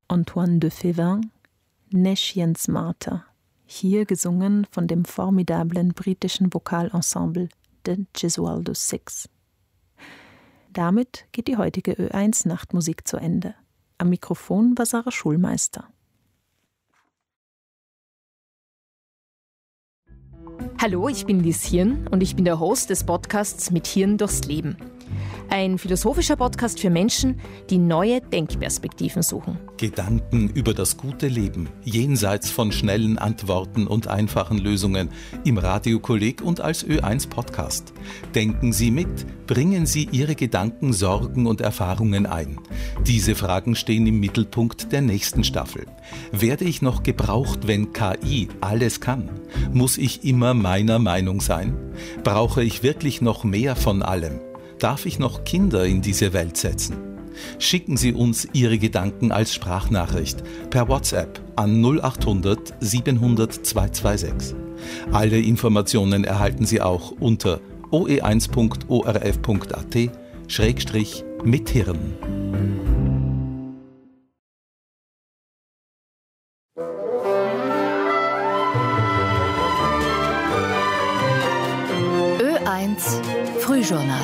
Antoine de Fevin, Näschjens Martha, hier gesungen von dem formidablen britischen Vokalensemble The Gesualdo Six. Damit geht die heutige Ö1 Nachtmusik zu Ende. Am Mikrofon war Sarah Schulmeister. Hallo, ich bin Liz Hirn und ich bin der Host des Podcasts Mit Hirn durchs Leben. Ein philosophischer Podcast für Menschen, die neue Denkperspektiven suchen. Gedanken über das gute Leben, jenseits von schnellen Antworten und einfachen Lösungen, im Radiokolleg und als Ö1 Podcast. Denken Sie mit, bringen Sie Ihre Gedanken, Sorgen und Erfahrungen ein. Diese Fragen stehen im Mittelpunkt der nächsten Staffel. Werde ich noch gebraucht, wenn KI alles kann? Muss ich immer meiner Meinung sein? Brauche ich wirklich noch mehr von allem? Darf ich noch Kinder in diese Welt setzen? Schicken Sie uns Ihre Gedanken als Sprachnachricht per WhatsApp an 0800 700 226. Alle Informationen erhalten Sie auch unter oe1.orf.at/mithirn. Ö1 Frühjournal.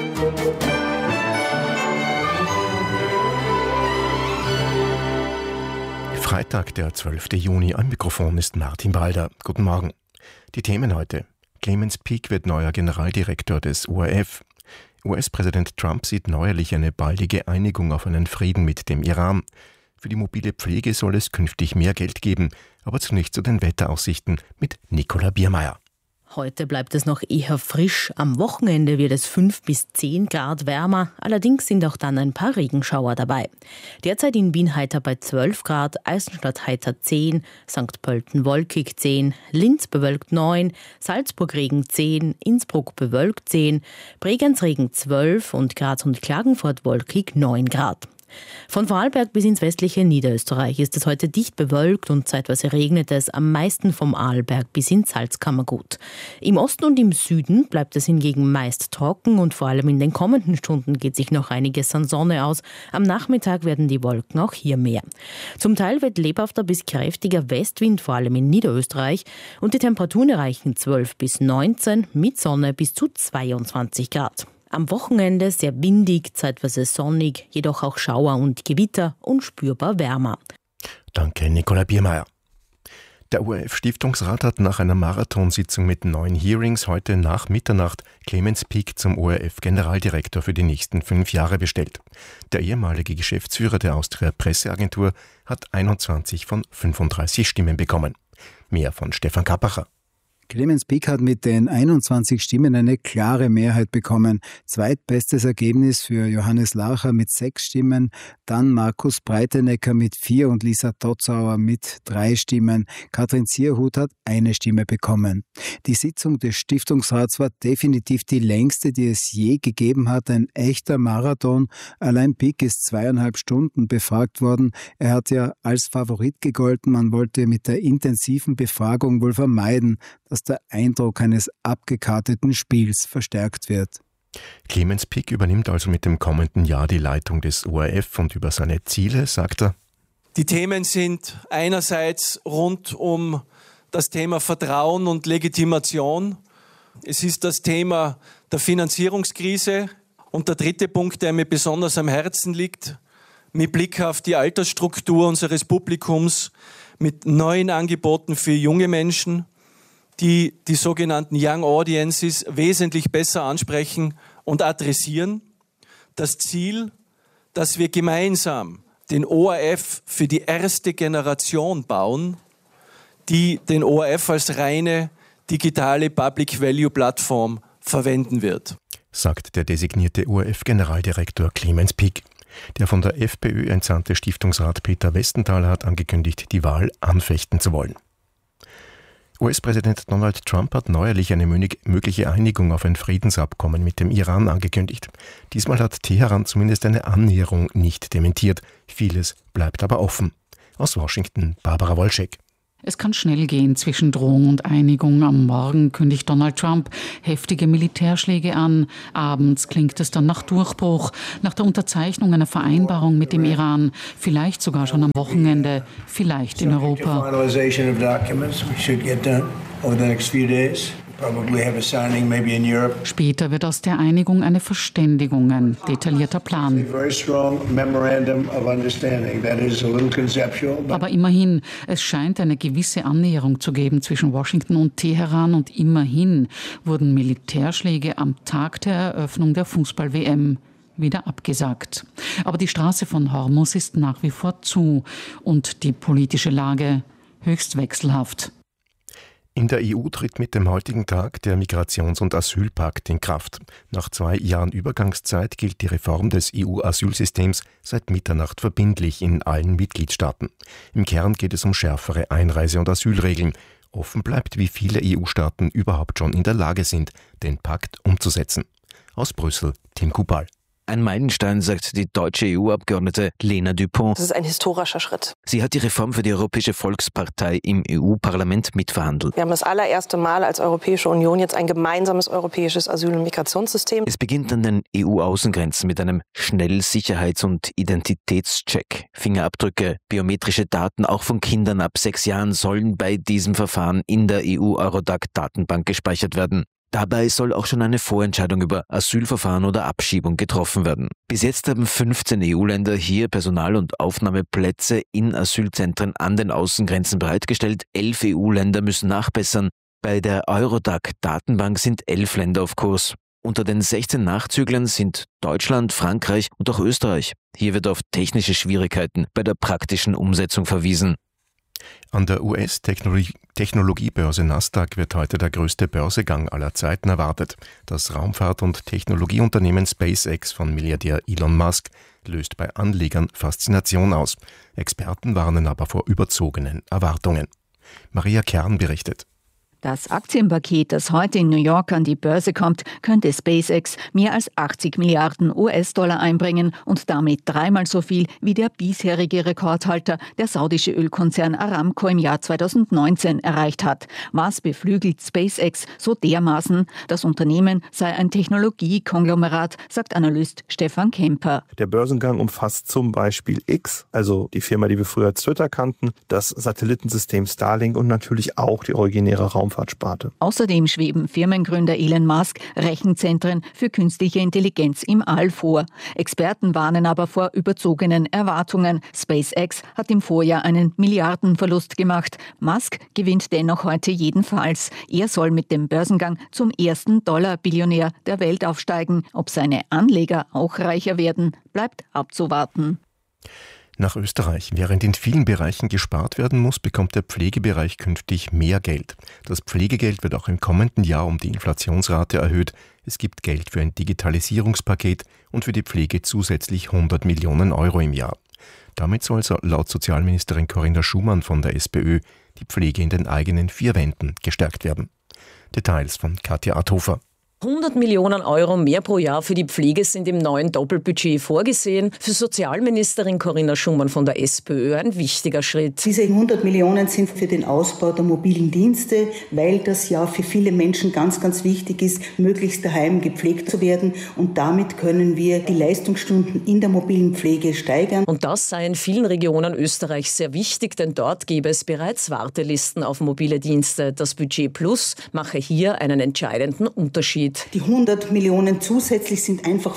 Freitag, der 12. Juni. Am Mikrofon ist Martin Balder. Guten Morgen. Die Themen heute. Clemens Peake wird neuer Generaldirektor des ORF. US-Präsident Trump sieht neuerlich eine baldige Einigung auf einen Frieden mit dem Iran. Für die mobile Pflege soll es künftig mehr Geld geben. Aber zunächst zu den Wetteraussichten mit Nicola Biermeier. Heute bleibt es noch eher frisch. Am Wochenende wird es 5 bis 10 Grad wärmer. Allerdings sind auch dann ein paar Regenschauer dabei. Derzeit in Wien heiter bei 12 Grad, Eisenstadt heiter 10, St. Pölten wolkig 10, Linz bewölkt 9, Salzburg Regen 10, Innsbruck bewölkt 10, Bregenz Regen 12 und Graz und Klagenfurt wolkig 9 Grad. Von Vorarlberg bis ins westliche Niederösterreich ist es heute dicht bewölkt und zeitweise regnet es am meisten vom Arlberg bis ins Salzkammergut. Im Osten und im Süden bleibt es hingegen meist trocken und vor allem in den kommenden Stunden geht sich noch einiges an Sonne aus. Am Nachmittag werden die Wolken auch hier mehr. Zum Teil wird lebhafter bis kräftiger Westwind, vor allem in Niederösterreich, und die Temperaturen erreichen 12 bis 19, mit Sonne bis zu 22 Grad. Am Wochenende sehr windig, zeitweise sonnig, jedoch auch Schauer und Gewitter und spürbar wärmer. Danke, Nicola Biermeier. Der ORF-Stiftungsrat hat nach einer Marathonsitzung mit 9 Hearings heute nach Mitternacht Clemens Peake zum ORF-Generaldirektor für die nächsten 5 Jahre bestellt. Der ehemalige Geschäftsführer der Austria Presseagentur hat 21 von 35 Stimmen bekommen. Mehr von Stefan Kappacher. Clemens Peake hat mit den 21 Stimmen eine klare Mehrheit bekommen. Zweitbestes Ergebnis für Johannes Lacher mit 6 Stimmen, dann Markus Breitenecker mit 4 und Lisa Totzauer mit 3 Stimmen. Katrin Zierhut hat 1 Stimme bekommen. Die Sitzung des Stiftungsrats war definitiv die längste, die es je gegeben hat. Ein echter Marathon. Allein Peake ist 2,5 Stunden befragt worden. Er hat ja als Favorit gegolten. Man wollte mit der intensiven Befragung wohl vermeiden, dass der Eindruck eines abgekarteten Spiels verstärkt wird. Clemens Peake übernimmt also mit dem kommenden Jahr die Leitung des ORF und über seine Ziele sagt er: Die Themen sind einerseits rund um das Thema Vertrauen und Legitimation. Es ist das Thema der Finanzierungskrise. Und der dritte Punkt, der mir besonders am Herzen liegt, mit Blick auf die Altersstruktur unseres Publikums, mit neuen Angeboten für junge Menschen, die sogenannten Young Audiences wesentlich besser ansprechen und adressieren. Das Ziel, dass wir gemeinsam den ORF für die erste Generation bauen, die den ORF als reine digitale Public-Value-Plattform verwenden wird, sagt der designierte ORF-Generaldirektor Clemens Peake. Der von der FPÖ entsandte Stiftungsrat Peter Westenthaler hat angekündigt, die Wahl anfechten zu wollen. US-Präsident Donald Trump hat neuerlich eine mögliche Einigung auf ein Friedensabkommen mit dem Iran angekündigt. Diesmal hat Teheran zumindest eine Annäherung nicht dementiert. Vieles bleibt aber offen. Aus Washington, Barbara Wolschek. Es kann schnell gehen zwischen Drohung und Einigung. Am Morgen kündigt Donald Trump heftige Militärschläge an. Abends klingt es dann nach Durchbruch, nach der Unterzeichnung einer Vereinbarung mit dem Iran. Vielleicht sogar schon am Wochenende, vielleicht in Europa. Später wird aus der Einigung eine Verständigung, ein detaillierter Plan. Aber immerhin, es scheint eine gewisse Annäherung zu geben zwischen Washington und Teheran und immerhin wurden Militärschläge am Tag der Eröffnung der Fußball-WM wieder abgesagt. Aber die Straße von Hormuz ist nach wie vor zu und die politische Lage höchst wechselhaft. In der EU tritt mit dem heutigen Tag der Migrations- und Asylpakt in Kraft. Nach 2 Jahren Übergangszeit gilt die Reform des EU-Asylsystems seit Mitternacht verbindlich in allen Mitgliedstaaten. Im Kern geht es um schärfere Einreise- und Asylregeln. Offen bleibt, wie viele EU-Staaten überhaupt schon in der Lage sind, den Pakt umzusetzen. Aus Brüssel, Tim Kubal. Ein Meilenstein, sagt die deutsche EU-Abgeordnete Lena Dupont. Das ist ein historischer Schritt. Sie hat die Reform für die Europäische Volkspartei im EU-Parlament mitverhandelt. Wir haben das allererste Mal als Europäische Union jetzt ein gemeinsames europäisches Asyl- und Migrationssystem. Es beginnt an den EU-Außengrenzen mit einem Schnellsicherheits- und Identitätscheck. Fingerabdrücke, biometrische Daten auch von Kindern ab 6 Jahren sollen bei diesem Verfahren in der EU-Eurodac-Datenbank gespeichert werden. Dabei soll auch schon eine Vorentscheidung über Asylverfahren oder Abschiebung getroffen werden. Bis jetzt haben 15 EU-Länder hier Personal- und Aufnahmeplätze in Asylzentren an den Außengrenzen bereitgestellt. 11 EU-Länder müssen nachbessern. Bei der Eurodac-Datenbank sind 11 Länder auf Kurs. Unter den 16 Nachzüglern sind Deutschland, Frankreich und auch Österreich. Hier wird auf technische Schwierigkeiten bei der praktischen Umsetzung verwiesen. An der US-Technologiebörse Nasdaq wird heute der größte Börsegang aller Zeiten erwartet. Das Raumfahrt- und Technologieunternehmen SpaceX von Milliardär Elon Musk löst bei Anlegern Faszination aus. Experten warnen aber vor überzogenen Erwartungen. Maria Kern berichtet. Das Aktienpaket, das heute in New York an die Börse kommt, könnte SpaceX mehr als 80 Milliarden US-Dollar einbringen und damit 3-mal so viel wie der bisherige Rekordhalter, der saudische Ölkonzern Aramco im Jahr 2019 erreicht hat. Was beflügelt SpaceX so dermaßen? Das Unternehmen sei ein Technologiekonglomerat, sagt Analyst Stefan Kemper. Der Börsengang umfasst zum Beispiel X, also die Firma, die wir früher als Twitter kannten, das Satellitensystem Starlink und natürlich auch die originäre Raumfahrtsparte. Außerdem schweben Firmengründer Elon Musk Rechenzentren für künstliche Intelligenz im All vor. Experten warnen aber vor überzogenen Erwartungen. SpaceX hat im Vorjahr einen Milliardenverlust gemacht. Musk gewinnt dennoch heute jedenfalls. Er soll mit dem Börsengang zum ersten Dollar-Billionär der Welt aufsteigen. Ob seine Anleger auch reicher werden, bleibt abzuwarten. Nach Österreich. Während in vielen Bereichen gespart werden muss, bekommt der Pflegebereich künftig mehr Geld. Das Pflegegeld wird auch im kommenden Jahr um die Inflationsrate erhöht. Es gibt Geld für ein Digitalisierungspaket und für die Pflege zusätzlich 100 Millionen Euro im Jahr. Damit soll laut Sozialministerin Corinna Schumann von der SPÖ die Pflege in den eigenen 4 Wänden gestärkt werden. Details von Katja Adhofer. 100 Millionen Euro mehr pro Jahr für die Pflege sind im neuen Doppelbudget vorgesehen. Für Sozialministerin Corinna Schumann von der SPÖ ein wichtiger Schritt. Diese 100 Millionen sind für den Ausbau der mobilen Dienste, weil das ja für viele Menschen ganz, ganz wichtig ist, möglichst daheim gepflegt zu werden. Und damit können wir die Leistungsstunden in der mobilen Pflege steigern. Und das sei in vielen Regionen Österreichs sehr wichtig, denn dort gäbe es bereits Wartelisten auf mobile Dienste. Das Budget Plus mache hier einen entscheidenden Unterschied. Die 100 Millionen zusätzlich sind einfach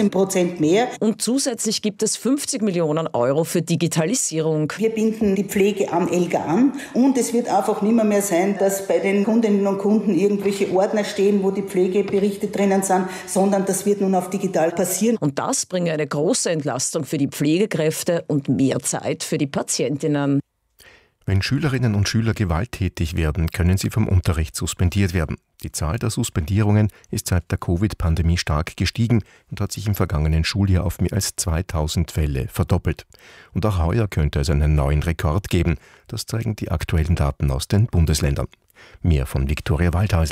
15% mehr. Und zusätzlich gibt es 50 Millionen Euro für Digitalisierung. Wir binden die Pflege am ELGA an und es wird einfach nicht mehr sein, dass bei den Kundinnen und Kunden irgendwelche Ordner stehen, wo die Pflegeberichte drinnen sind, sondern das wird nun auf digital passieren. Und das bringe eine große Entlastung für die Pflegekräfte und mehr Zeit für die Patientinnen. Wenn Schülerinnen und Schüler gewalttätig werden, können sie vom Unterricht suspendiert werden. Die Zahl der Suspendierungen ist seit der Covid-Pandemie stark gestiegen und hat sich im vergangenen Schuljahr auf mehr als 2000 Fälle verdoppelt. Und auch heuer könnte es einen neuen Rekord geben. Das zeigen die aktuellen Daten aus den Bundesländern. Mehr von Viktoria Waldhäusl.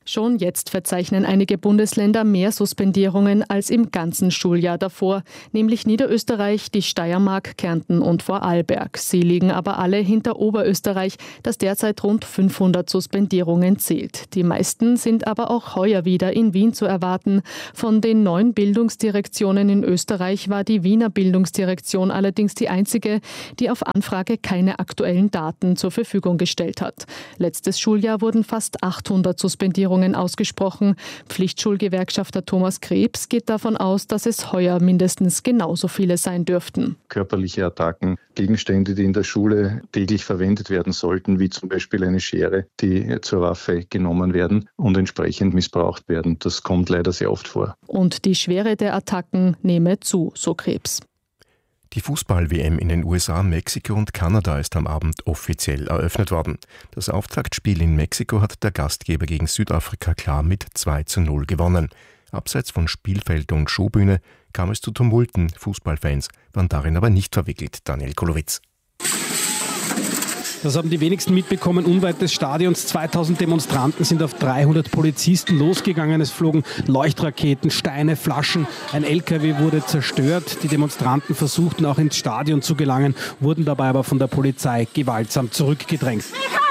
Schon jetzt verzeichnen einige Bundesländer mehr Suspendierungen als im ganzen Schuljahr davor, nämlich Niederösterreich, die Steiermark, Kärnten und Vorarlberg. Sie liegen aber alle hinter Oberösterreich, das derzeit rund 500 Suspendierungen zählt. Die meisten sind aber auch heuer wieder in Wien zu erwarten. Von den 9 Bildungsdirektionen in Österreich war die Wiener Bildungsdirektion allerdings die einzige, die auf Anfrage keine aktuellen Daten zur Verfügung gestellt hat. Letztes Schuljahr wurden fast 800 Suspendierungen ausgesprochen. Pflichtschulgewerkschafter Thomas Krebs geht davon aus, dass es heuer mindestens genauso viele sein dürften. Körperliche Attacken, Gegenstände, die in der Schule täglich verwendet werden sollten, wie zum Beispiel eine Schere, die zur Waffe genommen werden und entsprechend missbraucht werden. Das kommt leider sehr oft vor. Und die Schwere der Attacken nehme zu, so Krebs. Die Fußball-WM in den USA, Mexiko und Kanada ist am Abend offiziell eröffnet worden. Das Auftaktspiel in Mexiko hat der Gastgeber gegen Südafrika klar mit 2:0 gewonnen. Abseits von Spielfeld und Showbühne kam es zu Tumulten. Fußballfans waren darin aber nicht verwickelt. Daniel Kolowitz. Das haben die wenigsten mitbekommen. Unweit des Stadions 2000 Demonstranten sind auf 300 Polizisten losgegangen. Es flogen Leuchtraketen, Steine, Flaschen. Ein LKW wurde zerstört. Die Demonstranten versuchten auch ins Stadion zu gelangen, wurden dabei aber von der Polizei gewaltsam zurückgedrängt.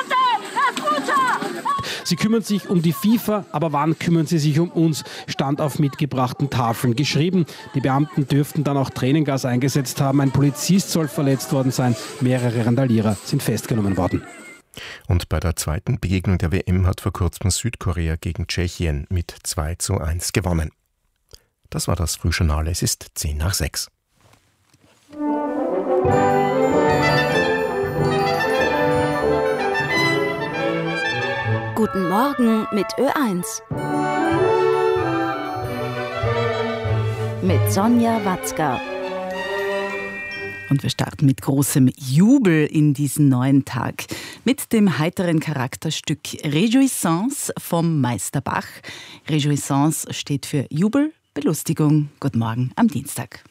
Sie kümmern sich um die FIFA, aber wann kümmern sie sich um uns? Stand auf mitgebrachten Tafeln geschrieben. Die Beamten dürften dann auch Tränengas eingesetzt haben. Ein Polizist soll verletzt worden sein. Mehrere Randalierer sind festgenommen worden. Und bei der zweiten Begegnung der WM hat vor kurzem Südkorea gegen Tschechien mit 2:1 gewonnen. Das war das Frühjournal. Es ist 5:10. Guten Morgen mit Ö1. Mit Sonja Watzka. Und wir starten mit großem Jubel in diesen neuen Tag. Mit dem heiteren Charakterstück Réjouissance vom Meister Bach. Réjouissance steht für Jubel, Belustigung. Guten Morgen am Dienstag.